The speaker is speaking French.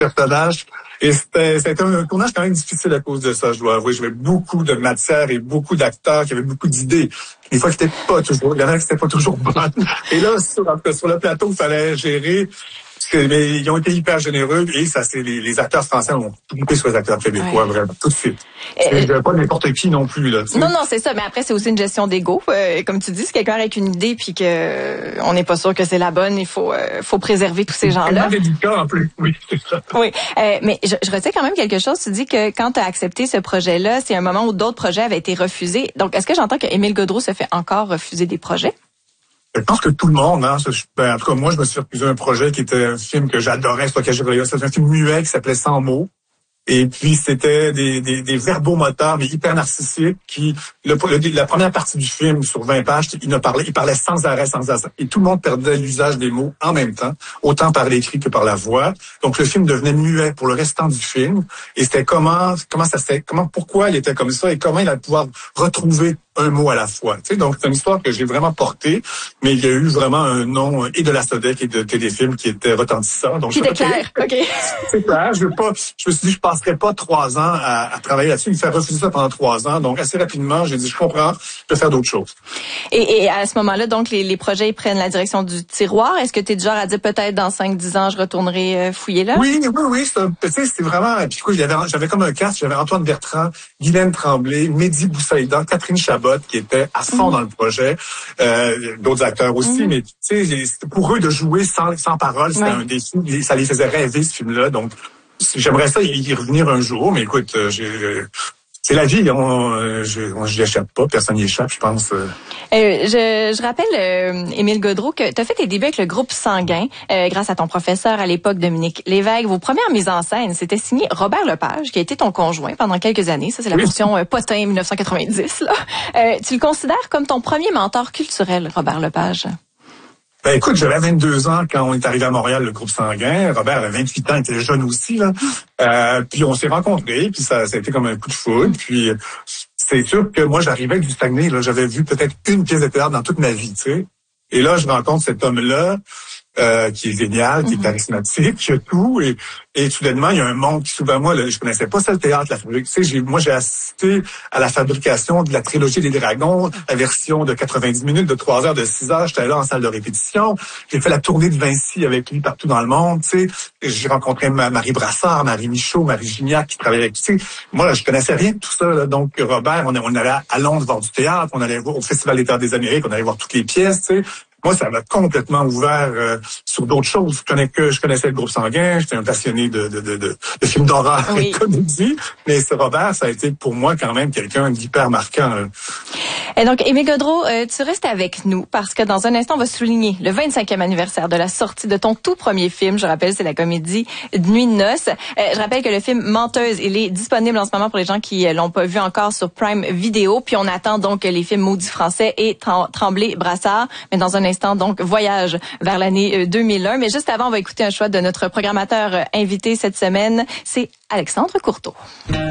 personnage. Et c'était un tournage quand même difficile à cause de ça, je dois avouer. J'avais beaucoup de matière et beaucoup d'acteurs qui avaient beaucoup d'idées. Des fois, il y en a qui n'étaient pas toujours bonnes. Et là, sur le plateau, il fallait gérer. Mais ils ont été hyper généreux et ça, c'est les acteurs français ont coupé sur les acteurs québécois, vraiment, tout de suite. Pas n'importe qui non plus, là. Non, c'est ça. Mais après, c'est aussi une gestion d'ego. Comme tu dis, si quelqu'un avec une idée puis que on n'est pas sûr que c'est la bonne, il faut préserver tous ces gens-là. C'est délicat en plus, oui, c'est ça. Oui, mais je retiens quand même quelque chose. Tu dis que quand tu as accepté ce projet-là, c'est un moment où d'autres projets avaient été refusés. Donc, est-ce que j'entends que Émile Gaudreau se fait encore refuser des projets? Je pense que tout le monde, hein. En tout cas, moi, je me suis refusé un projet qui était un film que j'adorais, c'était un film muet qui s'appelait Sans mots. Et puis, c'était des verbomoteurs, mais hyper narcissiques, qui, la première partie du film, sur 20 pages, il parlait sans arrêt. Et tout le monde perdait l'usage des mots en même temps, autant par l'écrit que par la voix. Donc, le film devenait muet pour le restant du film. Et c'était pourquoi il était comme ça et comment il allait pouvoir retrouver un mot à la fois. Tu sais, donc c'est une histoire que j'ai vraiment portée, mais il y a eu vraiment un nom et de la Sodec et de Téléfilm qui était retentissant. Donc c'était clair, ok. C'est clair. Je me suis dit, je passerai pas 3 ans à travailler là-dessus. Il me fait refuser ça pendant 3 ans. Donc assez rapidement, j'ai dit, je comprends, je vais faire d'autres choses. Et à ce moment-là, donc les projets ils prennent la direction du tiroir. Est-ce que tu es du genre à dire peut-être dans 5-10 ans, je retournerai fouiller là? Oui. C'est vraiment. Puis quoi, j'avais comme un cast. J'avais Antoine Bertrand, Guylaine Tremblay, Mehdi Boussaïdan, Catherine Chabot, qui était à fond dans le projet, d'autres acteurs aussi, mais tu sais, pour eux de jouer sans parole, c'était un défi, ça les faisait rêver ce film-là, donc j'aimerais ça y revenir un jour, mais écoute, c'est la vie, je n'y échappe pas, personne n'y échappe, je pense. Je rappelle, Émile Gaudreau, que tu as fait tes débuts avec le groupe Sanguin, grâce à ton professeur à l'époque, Dominique Lévesque. Vos premières mises en scène, c'était signé Robert Lepage, qui a été ton conjoint pendant quelques années. Ça, c'est la version Potin 1990. Là. Tu le considères comme ton premier mentor culturel, Robert Lepage? Ben écoute, j'avais 22 ans quand on est arrivé à Montréal, le groupe Sanguin. Robert avait 28 ans, il était jeune aussi, là. Puis on s'est rencontrés, puis ça a été comme un coup de foudre. Puis c'est sûr que moi, j'arrivais du Saguenay, là, j'avais vu peut-être une pièce de théâtre dans toute ma vie, tu sais. Et là, je rencontre cet homme-là, qui est génial, qui est charismatique, qui a tout, et soudainement, il y a un monde qui s'ouvre à moi. Là, je connaissais pas ça, le théâtre, la fabrique. Tu sais, moi, j'ai assisté à la fabrication de la trilogie des Dragons, la version de 90 minutes, de 3 heures, de 6 heures. J'étais là en salle de répétition. J'ai fait la tournée de Vinci avec lui partout dans le monde, tu sais. J'ai rencontré Marie Brassard, Marie Michaud, Marie Gignac, qui travaillait avec, tu sais. Moi, là, je connaissais rien de tout ça, là. Donc, Robert, on allait à Londres voir du théâtre, on allait voir au Festival des Théâtres des Amériques, on allait voir toutes les pièces, tu sais. Moi, ça m'a complètement ouvert sur d'autres choses. Je connaissais le groupe Sanguin, j'étais un passionné de films d'horreur et de comédie, mais Robert, ça a été pour moi quand même quelqu'un d'hyper marquant. Et donc, Émile Gaudreau, tu restes avec nous parce que dans un instant, on va souligner le 25e anniversaire de la sortie de ton tout premier film. Je rappelle, c'est la comédie Nuit de noces. Je rappelle que le film Menteuse, il est disponible en ce moment pour les gens qui l'ont pas vu encore sur Prime Video. Puis on attend donc les films Maudit français et Tremblay Brassard. Mais dans un instant, donc, voyage vers l'année 2001. Mais juste avant, on va écouter un choix de notre programmateur invité cette semaine. C'est Alexandre Courteau.